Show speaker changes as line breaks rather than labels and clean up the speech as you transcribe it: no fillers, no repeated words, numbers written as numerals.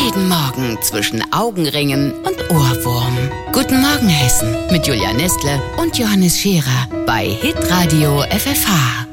Jeden Morgen zwischen Augenringen und Ohrwurm. Guten Morgen Hessen mit Julia Nestle und Johannes Scherer bei Hitradio FFH.